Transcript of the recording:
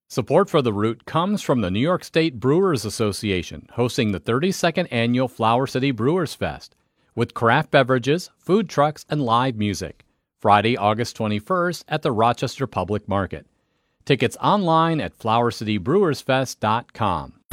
Support for The Root comes from the New York State Brewers Association, hosting the 32nd Annual Flower City Brewers Fest, with craft beverages, food trucks, and live music. Friday, August 21st at the Rochester Public Market. Tickets online at flowercitybrewersfest.com.